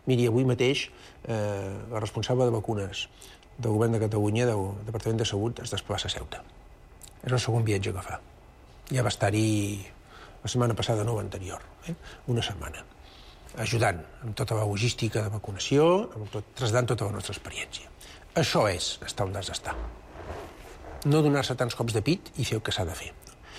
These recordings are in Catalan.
Miri, avui mateix la responsable de vacunes del govern de Catalunya, del Departament de Salut, es desplaça a Ceuta. És el segon viatge que fa. Ja va estar-hi la setmana passada, no l'anterior, una setmana, ajudant amb tota la logística de vacunació, traslladant tota la nostra experiència. Això és estar on has d'estar. No donar-se tants cops de pit i fer el que s'ha de fer.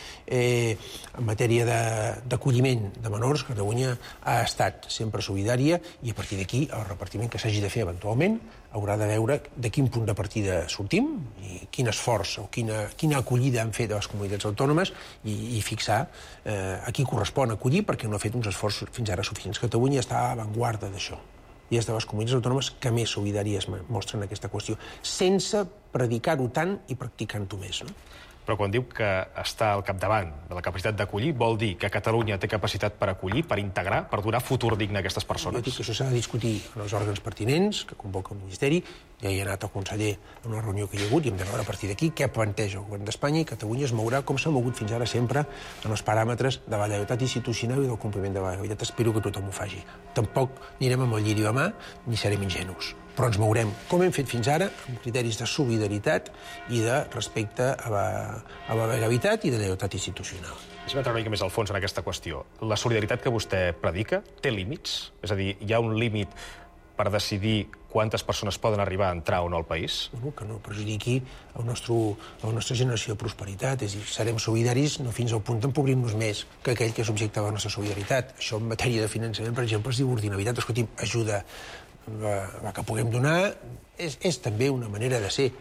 En matèria d'acolliment de menors, Catalunya ha estat sempre solidària i a partir d'aquí el repartiment que s'hagi de fer eventualment haurà de veure de quin punt de partida sortim i quin esforç o quina acollida han fet les comunitats autònomes i fixar a qui correspon acollir perquè no ha fet uns esforços fins ara suficients. Catalunya està a l'avantguarda d'això i és de les comunitats autònomes que més solidàries mostren aquesta qüestió, sense predicar-ho tant i practicant-ho més, no? Però quan diu que està al capdavant de la capacitat d'acollir, vol dir que Catalunya té capacitat per acollir, per integrar, per donar futur digne a aquestes persones? Jo dic que això s'ha de discutir en els òrgans pertinents, que convoca el Ministeri. Ja hi ha anat el conseller en una reunió que hi ha hagut i hem de veure a partir d'aquí què planteja el govern d'Espanya i Catalunya es mourà com s'ha mogut fins ara sempre en els paràmetres de la lleialtat institucional i del compliment de la legalitat. Espero que tothom ho faci. Tampoc anirem amb el lliri a mà ni serem ingenus. Però ens mourem, com hem fet fins ara, amb criteris de solidaritat i de respecte a la legalitat i de lleialtat institucional. Deixa'm entrar una mica més al fons en aquesta qüestió. La solidaritat que vostè predica té límits? És a dir, hi ha un límit per decidir quantes persones poden arribar a entrar o no al país? Bueno, que no perjudiqui la nostra generació de prosperitat. És a dir, serem solidaris no fins al punt d'empobrir-nos més que aquell que és objecte de la nostra solidaritat. Això en matèria de finançament, per exemple, es diu ordinalitat. Escolti'm, ajuda la que puguem donar és també una manera de ser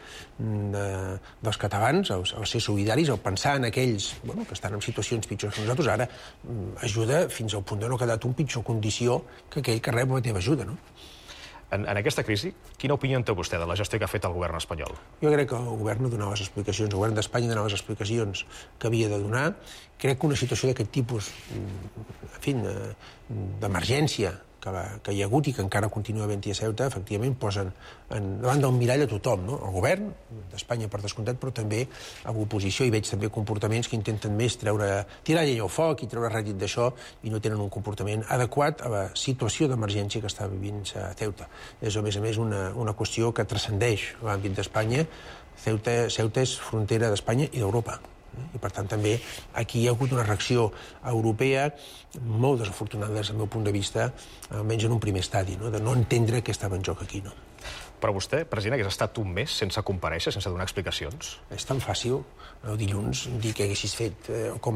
dels catalans, el ser solidaris, el pensar en aquells que estan en situacions pitjors que nosaltres. Ara ajuda fins al punt de no quedar tu en pitjor condició que aquell que rep la teva ajuda, no? En aquesta crisi, quina opinió en té vostè de la gestió que ha fet el govern espanyol? Jo crec que el govern no donava les explicacions, el govern d'Espanya donava les explicacions que havia de donar. Crec que una situació d'aquest tipus, en fi, d'emergència, que hi ha hagut i que encara continua havent-hi a Ceuta, efectivament posen davant del mirall a tothom, no? El govern d'Espanya per descomptat, però també a l'oposició, i veig també comportaments que intenten més tirar llenya al foc i treure rèdit d'això i no tenen un comportament adequat a la situació d'emergència que està vivint a Ceuta. És, a més, una qüestió que transcendeix l'àmbit d'Espanya. Ceuta és frontera d'Espanya i d'Europa. I, per tant, també aquí hi ha hagut una reacció europea molt desafortunada des del meu punt de vista, almenys en un primer estadi, de no entendre què estava en joc aquí. Però vostè, president, hagués estat un mes sense comparèixer, sense donar explicacions? És tan fàcil, el dilluns, dir què haguessis fet,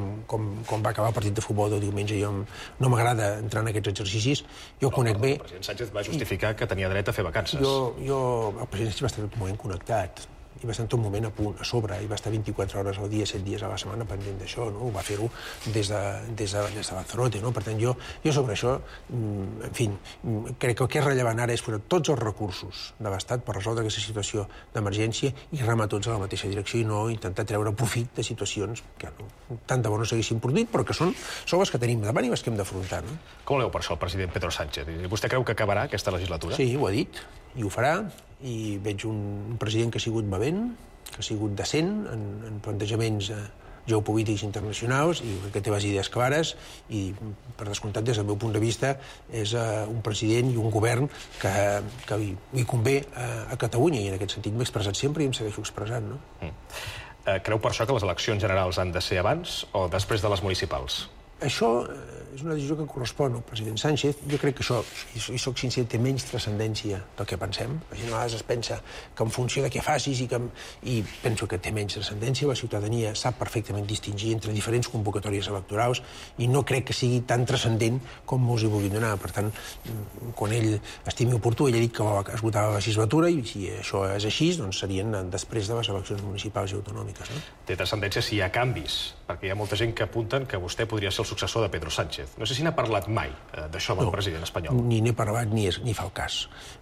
com va acabar el partit de futbol del diumenge. No m'agrada entrar en aquests exercicis. Jo conec bé... El president Sánchez va justificar que tenia dret a fer vacances. El president Sánchez va estar tot un moment connectat i va estar tot un moment a sobre, i va estar 24 hores al dia, 7 dies a la setmana pendent d'això, no? Ho va fer-ho des de Lanzarote, no? Per tant, jo sobre això, en fi, crec que el que és rellevant ara és posar tots els recursos de l'Estat per resoldre aquesta situació d'emergència i remar tots a la mateixa direcció i no intentar treure profit de situacions que tant de bo no s'haguessin produït, però que són les que tenim davant i les que hem d'afrontar, no? Com veu per això el president Pedro Sánchez? Vostè creu que acabarà aquesta legislatura? Sí, ho ha dit, i ho farà, i veig un president que ha sigut valent, que ha sigut decent en plantejaments geopolítics internacionals i que té les idees clares i, per descomptat, des del meu punt de vista, és un president i un govern que li convé a Catalunya i en aquest sentit m'he expressat sempre i em segueixo expressant, no? Creu per això que les eleccions generals han de ser abans o després de les municipals? Això és una decisió que correspon al president Sánchez. Jo crec que això, i soc sincer, té menys transcendència del que pensem. La gent a vegades es pensa que en funció de què facis i penso que té menys transcendència. La ciutadania sap perfectament distingir entre diferents convocatòries electorals i no crec que sigui tan transcendent com molts hi vulguin donar. Per tant, quan ell estimi oportú, ell ha dit que es votava la legislatura i si això és així, doncs serien després de les eleccions municipals i autonòmiques, no? Té transcendència si hi ha canvis, perquè hi ha molta gent que apunten que vostè podria ser el successor de Pedro Sánchez. No sé si n'ha parlat mai d'això amb el president espanyol. Ni n'he parlat ni fa el cas.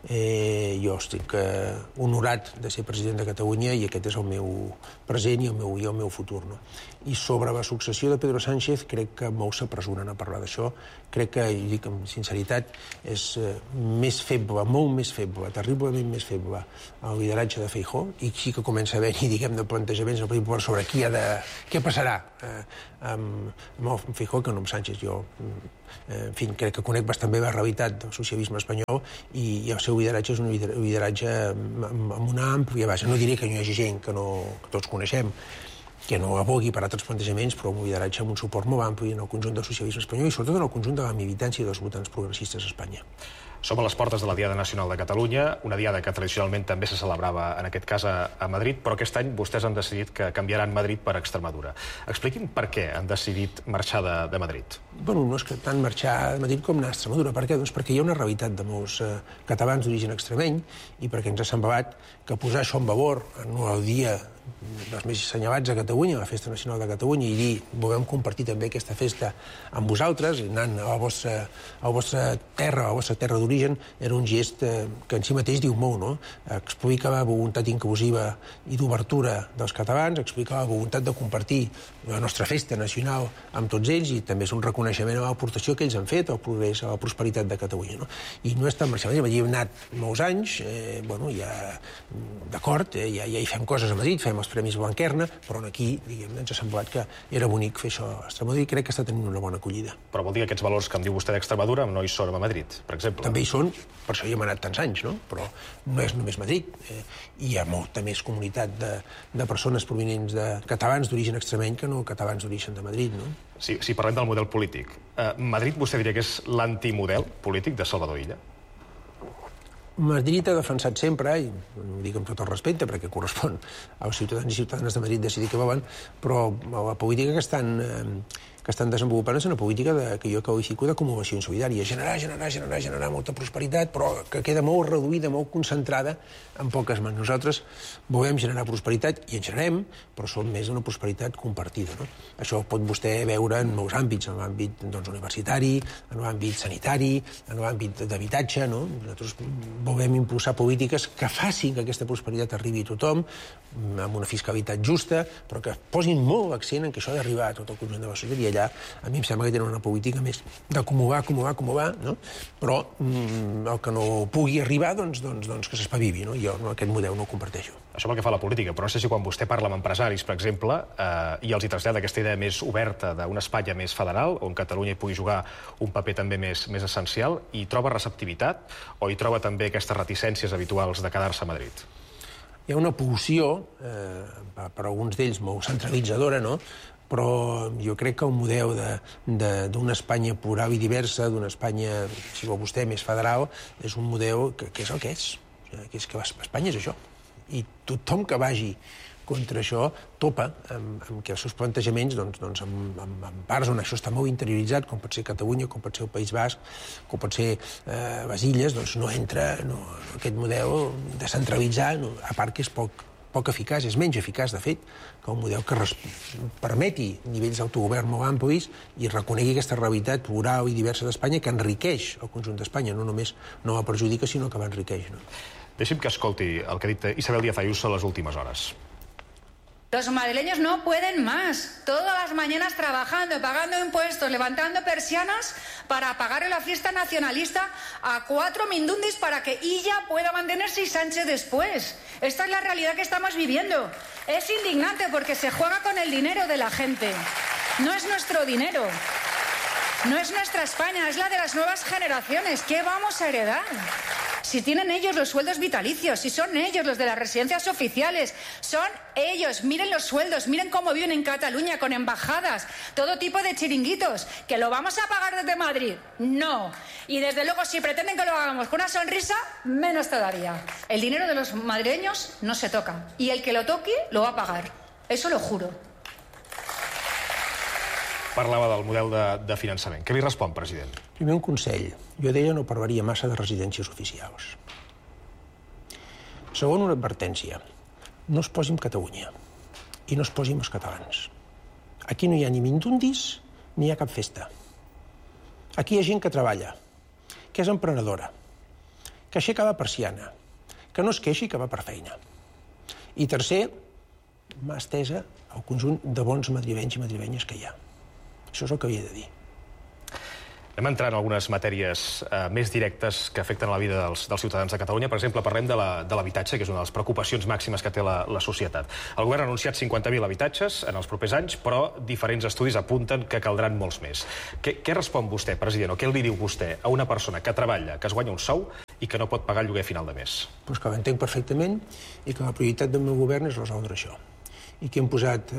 Jo estic honorat de ser president de Catalunya i aquest és el meu present i el meu futur, no? I sobre la successió de Pedro Sánchez crec que molts s'apressuren a parlar d'això. Crec que, i dic amb sinceritat, és més feble, molt més feble, terriblement més feble el lideratge de Feijóo, i sí que comença a haver-hi, diguem, de plantejaments sobre què passarà amb Feijóo. Feijóo que no amb Sánchez. Jo, en fi, crec que conec bastant bé la realitat del socialisme espanyol i el seu lideratge és un lideratge amb una àmplia base. No diré que no hi hagi gent que tots coneixem, que no abogui per altres plantejaments, però un lideratge amb un suport molt ampli en el conjunt del socialisme espanyol i sobretot en el conjunt de la militància dels votants progressistes a Espanya. Som a les portes de la Diada Nacional de Catalunya, una diada que tradicionalment també se celebrava, en aquest cas, a Madrid, però aquest any vostès han decidit que canviaran Madrid per Extremadura. Expliquin per què han decidit marxar de Madrid. Bueno, no és que tant marxar de Madrid com anar a Extremadura. Per què? Doncs perquè hi ha una realitat de molts catalans d'origen extremeny i perquè ens ha semblat que posar això en valor en el dia dels més assenyalats a Catalunya, la Festa Nacional de Catalunya, i dir, volem compartir també aquesta festa amb vosaltres, anant a la vostra terra d'origen, era un gest que en si mateix diu molt, no? Explica la voluntat inclusiva i d'obertura dels catalans, explica la voluntat de compartir la nostra festa nacional amb tots ells i també és un reconeixement a l'aportació que ells han fet al progrés, a la prosperitat de Catalunya, no? I no és tan marxant, hi hem anat molts anys, d'acord, ja hi fem coses a Madrid, fem els Premis Blanquerna, però aquí ens ha semblat que era bonic fer això a Extremadura i crec que està tenint una bona acollida. Però vol dir que aquests valors que em diu vostè d'Extremadura no hi són a Madrid, per exemple? També hi són, per això hi hem anat tants anys, no? Però no és només Madrid. Hi ha molta més comunitat de persones provinents de catalans d'origen extremeny que no catalans d'origen de Madrid, no? Si parlem del model polític, Madrid vostè diria que és l'antimodel polític de Salvador Illa? Madrid ha defensat sempre, i no ho dic amb tot el respecte, perquè correspon als ciutadans i ciutadanes de Madrid decidir què volen, però la política que estan desenvolupant és una política que jo qualifico d'acumulació insolidària. Generar molta prosperitat, però que queda molt reduïda, molt concentrada en poques mans. Nosaltres volem generar prosperitat, i en generem, però som més d'una prosperitat compartida, no? Això pot vostè veure en molts àmbits, en l'àmbit universitari, en l'àmbit sanitari, en l'àmbit d'habitatge, no? Nosaltres volem impulsar polítiques que facin que aquesta prosperitat arribi a tothom, amb una fiscalitat justa, però que posin molt l'accent en que això ha d'arribar a tot el conjunt de la societat, i allà a mi em sembla que tenen una política més d'acumular, no? Però el que no pugui arribar, doncs que s'espavivi, no? Jo aquest model no ho comparteixo. Això pel que fa a la política, però no sé si quan vostè parla amb empresaris, per exemple, i els hi trasllada aquesta idea més oberta d'una Espanya més federal, on Catalunya hi pugui jugar un paper també més essencial, hi troba receptivitat o hi troba també aquestes reticències habituals de quedar-se a Madrid? Hi ha una pulsió, per alguns d'ells molt centralitzadora, no? Però jo crec que el model d'una Espanya plural i diversa, d'una Espanya, si vol vostè, més federal, és un model que és el que és. Que és que Espanya és això. I tothom que vagi contra això topa amb que els seus plantejaments, en parts on això està molt interioritzat, com pot ser Catalunya, com pot ser el País Basc, com pot ser les Illes, doncs no entra aquest model de centralitzar, a part que és poc eficaç, és menys eficaç, de fet, que un model que permeti nivells d'autogovern molt amplis i reconegui aquesta realitat plural i diversa d'Espanya que enriqueix el conjunt d'Espanya, no només no la perjudica, sinó que l'enriqueix. Deixi'm que escolti el que ha dit Isabel Díaz Ayuso a les últimes hores. Los madrileños no pueden más. Todas las mañanas trabajando, pagando impuestos, levantando persianas para pagarle la fiesta nacionalista a 4 mindundis para que Illa pueda mantenerse y Sánchez después. Esta es la realidad que estamos viviendo. Es indignante porque se juega con el dinero de la gente. No es nuestro dinero. No es nuestra España, es la de las nuevas generaciones. ¿Qué vamos a heredar? Si tienen ellos los sueldos vitalicios, si son ellos los de las residencias oficiales, son ellos. Miren los sueldos, miren cómo viven en Cataluña con embajadas, todo tipo de chiringuitos. ¿Que lo vamos a pagar desde Madrid? No. Y desde luego, si pretenden que lo hagamos con una sonrisa, menos todavía. El dinero de los madrileños no se toca. Y el que lo toque, lo va a pagar. Eso lo juro. Parlava del model de finançament. Què li respon, president? Primer un consell. Jo deia no parlaria massa de residències oficials. Segon, una advertència. No es posi amb Catalunya i no es posi amb els catalans. Aquí no hi ha ni mindundis ni hi ha cap festa. Aquí hi ha gent que treballa, que és emprenedora, que aixeca la persiana, que no es queixi i que va per feina. I tercer, mà estesa al conjunt de bons madrilenys i madrilenyes que hi ha. Això és el que havia de dir. Anem a entrar en algunes matèries més directes que afecten la vida dels ciutadans de Catalunya. Per exemple, parlem de l'habitatge, que és una de les preocupacions màximes que té la societat. El govern ha anunciat 50.000 habitatges en els propers anys, però diferents estudis apunten que caldran molts més. Què respon vostè, president, o què li diu vostè a una persona que treballa, que es guanya un sou i que no pot pagar el lloguer a final de mes? Doncs que ho entenc perfectament i que la prioritat del meu govern és resoldre això. I que hem posat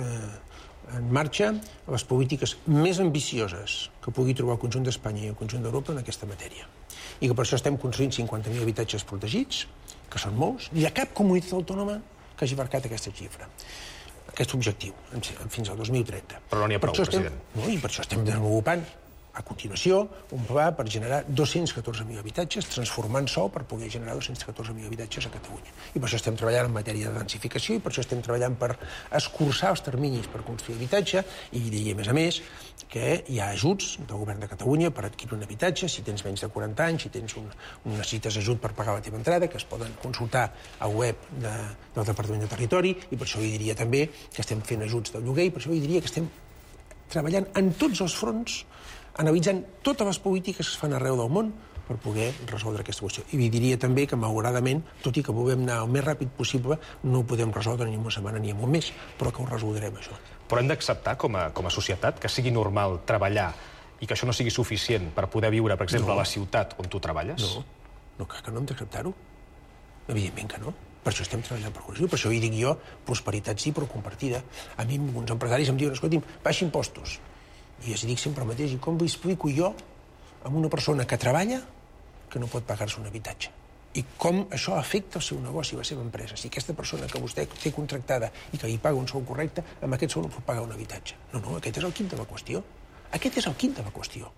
en marxa les polítiques més ambicioses que pugui trobar el conjunt d'Espanya i el conjunt d'Europa en aquesta matèria. I que per això estem construint 50.000 habitatges protegits, que són molts. Hi ha cap comunitat autònoma que hagi marcat aquesta xifra, aquest objectiu, fins al 2030. Però no n'hi ha prou, president. No, i per això estem desenvolupant a continuació un pla per generar 214.000 habitatges, transformant sòl per poder generar 214.000 habitatges a Catalunya. I per això estem treballant en matèria de densificació i per això estem treballant per escurçar els terminis per construir habitatge i diria, a més, que hi ha ajuts del govern de Catalunya per adquirir un habitatge, si tens menys de 40 anys, si necessites ajut per pagar la teva entrada, que es poden consultar al web del Departament de Territori, i per això li diria també que estem fent ajuts del lloguer i per això li diria que estem treballant en tots els fronts, analitzant totes les polítiques que es fan arreu del món per poder resoldre aquesta qüestió. I li diria també que, malauradament, tot i que volem anar el més ràpid possible, no ho podem resoldre ni en una setmana ni en un mes, però que ho resoldrem, això. Però hem d'acceptar, com a societat, que sigui normal treballar i que això no sigui suficient per poder viure, per exemple, a la ciutat on tu treballes? No, que no hem d'acceptar-ho. Evidentment que no. Per això estem treballant per corregir-ho. Per això hi dic jo, prosperitat sí, però compartida. A mi, uns empresaris em diuen, escolti'm, baixa impostos. I els dic sempre el mateix, i com ho explico jo a una persona que treballa que no pot pagar-se un habitatge? I com això afecta el seu negoci, la seva empresa? Si aquesta persona que vostè té contractada i que li paga un sou correcte, amb aquest sou no pot pagar un habitatge. No, aquest és el quint de la qüestió. Aquest és el quint de la qüestió.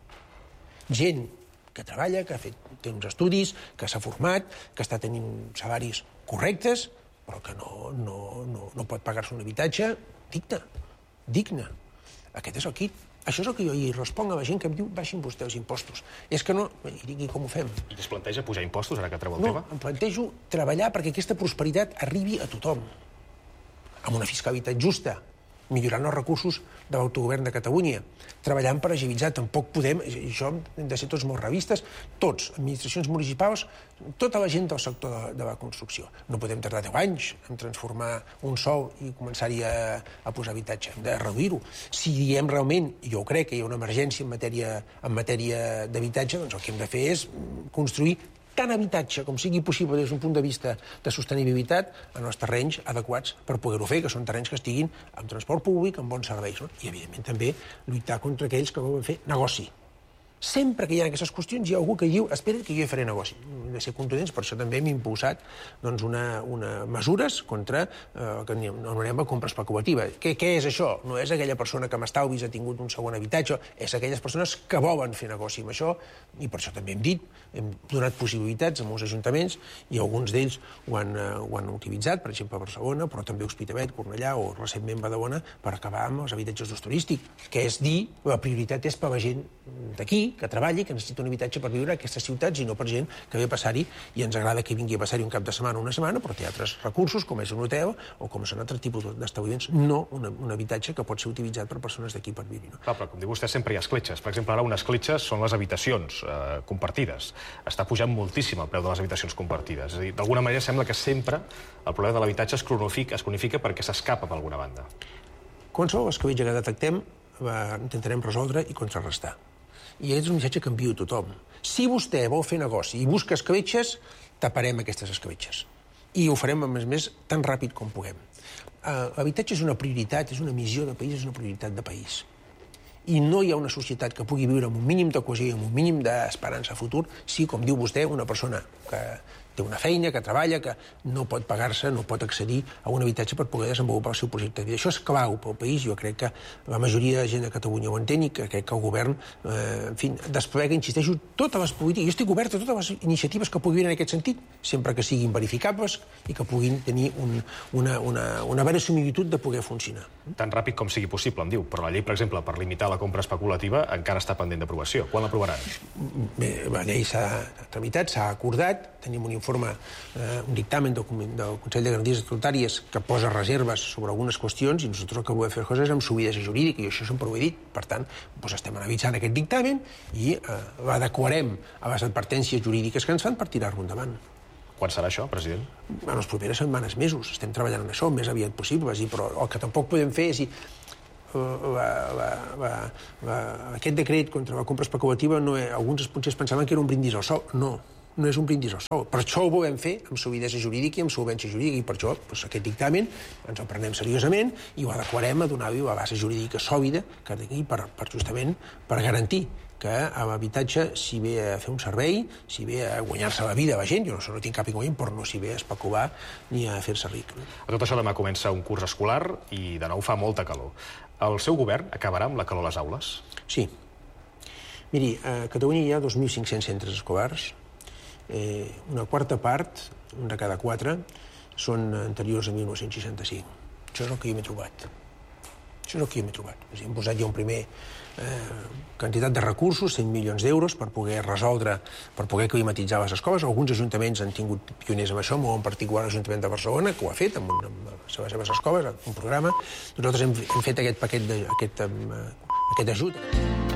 Gent que treballa, que té uns estudis, que s'ha format, que està tenint salaris correctes, però que no pot pagar-se un habitatge digne. Aquest és el quint. Això és el que jo hi responc a la gent que em diu baixin vostès els impostos. És que no... I digui com ho fem. I es planteja pujar impostos, ara que treu el tema? No, em plantejo treballar perquè aquesta prosperitat arribi a tothom. Amb una fiscalitat justa, millorant els recursos de l'autogovern de Catalunya, treballant per agilitzar. Tampoc podem, això hem de ser tots molt revistes, tots, administracions municipals, tota la gent del sector de la construcció. No podem tardar 10 anys en transformar un sòl i començar-hi a posar habitatge. Hem de reduir-ho. Si diem realment, i jo crec que hi ha una emergència en matèria d'habitatge, doncs el que hem de fer és construir tant habitatge com sigui possible des d'un punt de vista de sostenibilitat en els terrenys adequats per poder-ho fer, que són terrenys que estiguin amb transport públic, amb bons serveis, no? I, evidentment, també lluitar contra aquells que volen fer negoci. Sempre que hi ha aquestes qüestions hi ha algú que diu espera't que jo hi faré negoci. Hem de ser contundents, per això també hem impulsat mesures contra el que anomenem la compra especulativa. Què és això? No és aquella persona que amb estalvis ha tingut un segon habitatge, és aquelles persones que volen fer negoci amb això, i per això també hem dit, hem donat possibilitats a molts ajuntaments, i alguns d'ells ho han utilitzat, per exemple a Barcelona, però també Hospitalet, Cornellà o recentment Badalona, per acabar amb els habitatges d'ús turístic, que és dir, la prioritat és per la gent d'aquí, que treballi, que necessita un habitatge per viure a aquestes ciutats i no per gent que ve a passar-hi i ens agrada que vingui a passar-hi un cap de setmana o una setmana, però té altres recursos, com és un hotel o com són altres tipus d'establiments, no un habitatge que pot ser utilitzat per persones d'aquí per viure. No? Clar, però com diu vostè, sempre hi ha escletxes. Per exemple, ara unes escletxes són les habitacions compartides. Està pujant moltíssim el preu de les habitacions compartides. És a dir, d'alguna manera sembla que sempre el problema de l'habitatge es cronifica perquè s'escapa per alguna banda. Qualsevol escletxa que detectem intentarem resoldre i contrarrestar. I és un missatge que envio a tothom. Si vostè vol fer negoci i busca escletxes, taparem aquestes escletxes. I ho farem, a més, tan ràpid com puguem. L'habitatge és una prioritat, és una missió de país, és una prioritat de país. I no hi ha una societat que pugui viure amb un mínim de cohesió i amb un mínim d'esperança futur si, com diu vostè, una persona que té una feina, que treballa, que no pot pagar-se, no pot accedir a un habitatge per poder desenvolupar el seu projecte de vida. Això és clau pel país, jo crec que la majoria de gent de Catalunya ho entén i que crec que el govern, desplega, insisteixo, totes les polítiques. Jo estic obert a totes les iniciatives que puguin en aquest sentit, sempre que siguin verificables i que puguin tenir una verosimilitud de poder funcionar. Tan ràpid com sigui possible, em diu, però la llei, per exemple, per limitar la compra especulativa encara està pendent d'aprovació. Quan l'aprovaran? Bé, la llei s'ha tramitat, s'ha acordat, tenim un informe informe, un dictamen del Consell de Garanties Estatutàries que posa reserves sobre algunes qüestions i nosaltres el que volem fer coses amb solidesa jurídica i això sempre ho he dit. Per tant, estem analitzant aquest dictamen i l'adequarem a les advertències jurídiques que ens fan per tirar-lo endavant. Quan serà això, president? En les properes setmanes, mesos. Estem treballant en això el més aviat possible, però el que tampoc podem fer és aquest decret contra la compra especulativa, alguns potser es pensaven que era un brindis al sol. No és un brindis al sol. Per això ho volem fer amb solidesa jurídica i amb solvència jurídica i per això aquest dictamen ens el prenem seriosament i ho adequarem a donar-li la base jurídica sòlida que tingui justament per garantir que l'habitatge s'hi ve a fer un servei, s'hi ve a guanyar-se la vida a la gent, jo no tinc cap inconvenient, però no s'hi ve a especular ni a fer-se ric. A tot això demà comença un curs escolar i de nou fa molta calor. El seu govern acabarà amb la calor a les aules? Sí. Miri, a Catalunya hi ha 2.500 centres escolars, una quarta part, un de cada 4, són anteriors a 1965. Això és el que jo m'he trobat. Hem posat ja un primer quantitat de recursos, 100 milions d'euros, per poder resoldre, per poder climatitzar les escoles. Alguns ajuntaments han tingut pioners en això, molt en particular l'Ajuntament de Barcelona, que ho ha fet amb les seves escoles, un programa. Nosaltres hem fet aquest ajut.